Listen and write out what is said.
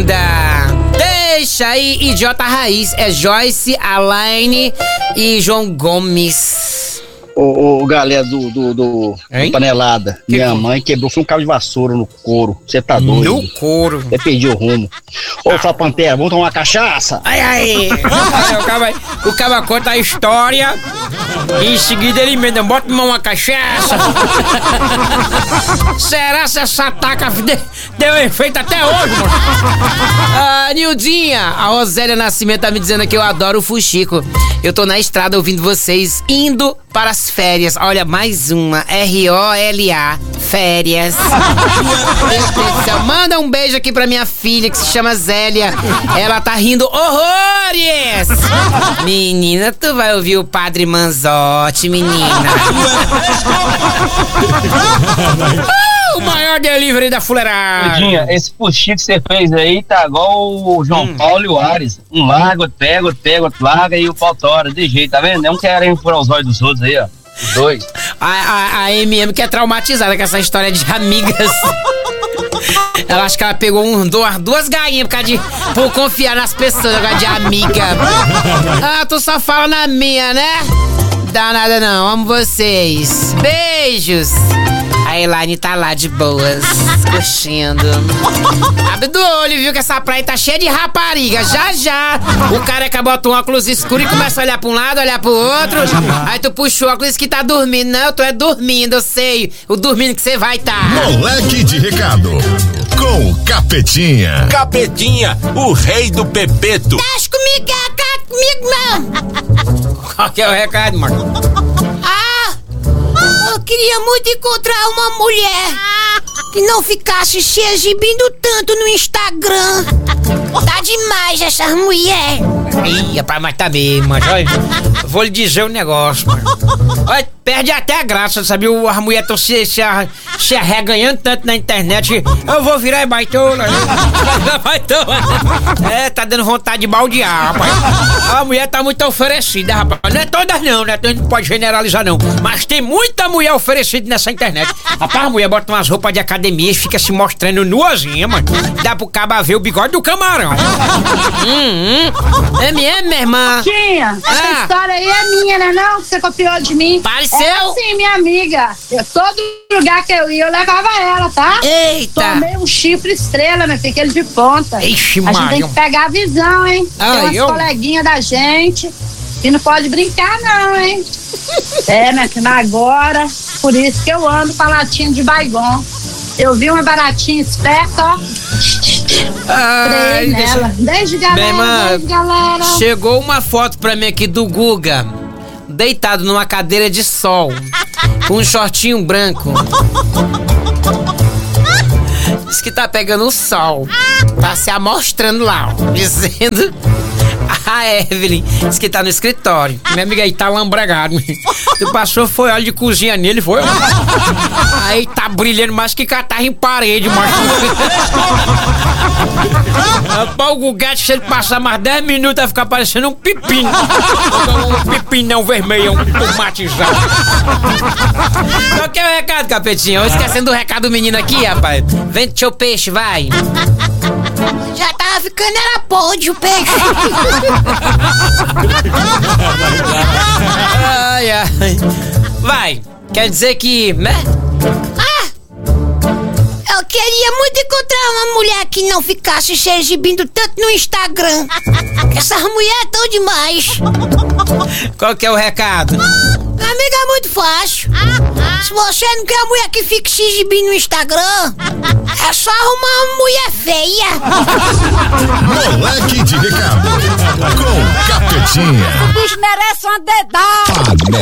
Deixa aí, idiota raiz. É Joyce, Alaine e João Gomes. Ô, galera do Panelada, minha mãe quebrou um cabo de vassoura no couro. Você tá doido? No couro? Até perdi o rumo. Ô, Flá Pantera, vamos tomar uma cachaça? Ai. O cara conta a história e em seguida ele emenda, bota tomar uma cachaça. Será se essa taca deu efeito até hoje, mano? Nildinha, a Rosélia Nascimento tá me dizendo que eu adoro o fuxico. Eu tô na estrada ouvindo vocês, indo para as férias. Olha, mais uma, R-O-L-A, férias. Meu Deus do céu, manda um beijo aqui pra minha filha que se chama Zélia. Ela tá rindo horrores. Menina, tu vai ouvir o Padre Manzotti, menina. O maior delivery da fuleirada. Tudinha, esse puxinho que você fez aí tá igual o João Paulo e o Ares. Um larga, outro pega, outro larga e o pau tora, de jeito, tá vendo? Não querem furar os olhos dos outros aí, ó. Os dois. A MM que é traumatizada com essa história de amigas. Ela acha que ela pegou duas gainhas por confiar nas pessoas, agora de amiga. Tu só fala na minha, né? Dá nada não, amo vocês. Beijos. A Elaine tá lá de boas, curtindo. Abre do olho, viu, que essa praia tá cheia de rapariga. Já, o careca bota um óculos escuro e começa a olhar pra um lado, olhar pro outro. Aí tu puxa o óculos que tá dormindo. Não, tu é dormindo, eu sei. O dormindo que você vai tá. Moleque de recado, com o Capetinha. Capetinha, o rei do pepeto. Deixa comigo não. Qual que é o recado, mano? Eu queria muito encontrar uma mulher que não ficasse se exibindo tanto no Instagram. Tá demais essas mulheres. Ih, rapaz, mas tá bem, mas olha, vou lhe dizer um negócio, mano. Olha, perde até a graça, sabe? As mulheres estão se arreganhando tanto na internet. Eu vou virar baitola. Tá dando vontade de baldear, rapaz. A mulher tá muito oferecida, rapaz. Não é todas não, né? A gente não pode generalizar não. Mas tem muita mulher oferecida nessa internet. Rapaz, a mulher bota umas roupas de academia e fica se mostrando nuazinha, mano. Dá pro caba ver o bigode do camarão. MM, minha irmã. Tinha, essa história aí é minha, né não? Que você copiou de mim. Pareceu? Sim, minha amiga. Todo lugar que eu ia, eu levava ela, tá? Eita! Tomei um chifre estrela, meu filho, aquele de ponta. Ixi, a gente tem que pegar a visão, hein? Tem umas coleguinhas da gente e não pode brincar não, hein? Minha filha, agora, por isso que eu ando com a latinha de Baygon. Eu vi uma baratinha esperta, ó. Nela. Beijo, galera. Beijo, galera. Chegou uma foto pra mim aqui do Guga, deitado numa cadeira de sol, com um shortinho branco. Diz que tá pegando o sol. Tá se amostrando lá, ó, dizendo. A Evelyn diz que tá no escritório. Minha amiga aí tá lambregado. Tu passou, foi óleo de cozinha nele, foi? Aí tá brilhando mais que catarro em parede, macho. Rapaz, o Guguete, se ele passar mais 10 minutos, vai ficar parecendo um pepino. Um pepinão vermelho, um tomatizado. Qual que é o recado, Capetinha? Eu esquecendo do recado do menino aqui, rapaz. Vende teu peixe, vai. Já tava ficando, era podre o peixe. Ai. Vai, quer dizer que, né? Eu queria muito encontrar uma mulher que não ficasse se exibindo tanto no Instagram. Essas mulheres tão demais. Qual que é o recado? Amiga, é muito fácil. Se você não quer uma mulher que fique se exibindo no Instagram, é só arrumar uma mulher feia. Moleque de recado, com Capetinha. O bicho merece uma dedada.